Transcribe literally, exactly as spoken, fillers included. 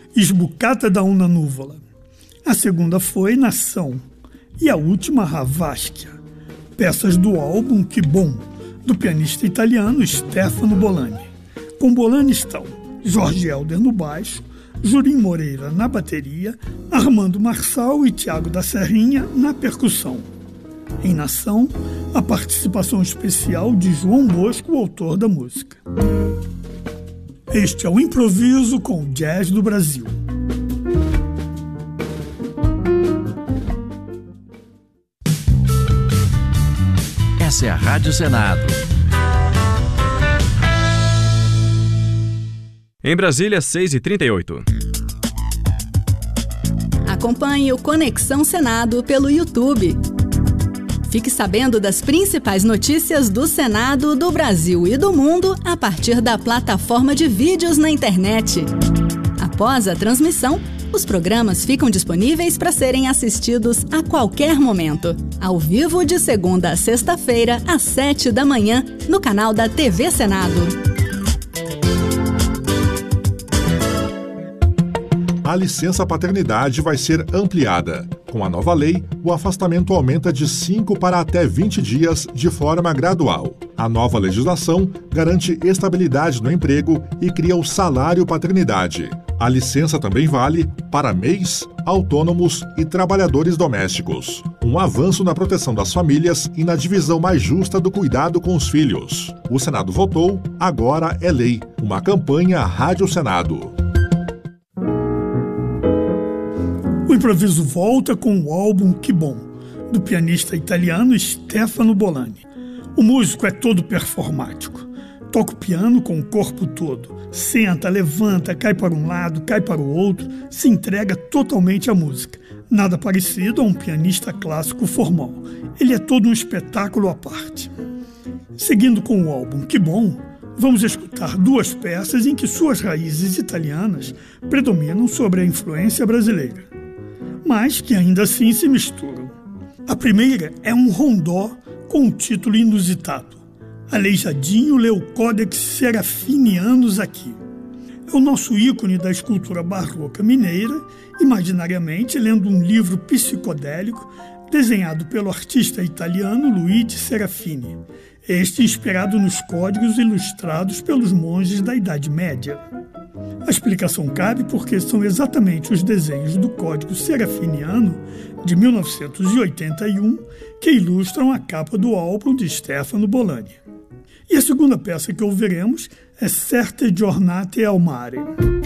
Sbucata da una nuvola. A segunda foi Nação. E a última, Ravaschia. Peças do álbum Que Bom, do pianista italiano Stefano Bolani. Com Bolani estão Jorge Helder no baixo, Jurim Moreira na bateria, Armando Marçal e Tiago da Serrinha na percussão. Em Nação, a participação especial de João Bosco, o autor da música. Este é o Improviso com o Jazz do Brasil. Essa é a Rádio Senado. Em Brasília, seis e trinta e oito. Acompanhe o Conexão Senado pelo YouTube. Fique sabendo das principais notícias do Senado, do Brasil e do mundo a partir da plataforma de vídeos na internet. Após a transmissão, os programas ficam disponíveis para serem assistidos a qualquer momento, ao vivo de segunda a sexta-feira, às sete da manhã, no canal da T V Senado. A licença paternidade vai ser ampliada. Com a nova lei, o afastamento aumenta de cinco para até vinte dias de forma gradual. A nova legislação garante estabilidade no emprego e cria o salário paternidade. A licença também vale para M E Is, autônomos e trabalhadores domésticos. Um avanço na proteção das famílias e na divisão mais justa do cuidado com os filhos. O Senado votou, agora é lei. Uma campanha Rádio Senado. O improviso volta com o álbum Que Bom, do pianista italiano Stefano Bolani. O músico é todo performático. Toca o piano com o corpo todo. Senta, levanta, cai para um lado, cai para o outro, se entrega totalmente à música. Nada parecido a um pianista clássico formal. Ele é todo um espetáculo à parte. Seguindo com o álbum Que Bom, vamos escutar duas peças em que suas raízes italianas predominam sobre a influência brasileira, mas que ainda assim se misturam. A primeira é um rondó com um título inusitado. Aleijadinho lê o Codex Serafinianus aqui. É o nosso ícone da escultura barroca mineira, imaginariamente lendo um livro psicodélico desenhado pelo artista italiano Luigi Serafini, este inspirado nos códigos ilustrados pelos monges da Idade Média. A explicação cabe porque são exatamente os desenhos do Código Serafiniano de mil novecentos e oitenta e um que ilustram a capa do álbum de Stefano Bolani. E a segunda peça que ouviremos é Certe Giornate al Mare.